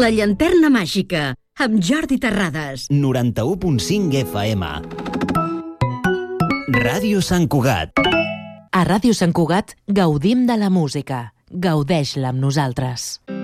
La llanterna màgica, amb Jordi Terrades. 91.5 FM. Ràdio Sant Cugat. A Ràdio Sant Cugat gaudim de la música. Gaudeix-la amb nosaltres.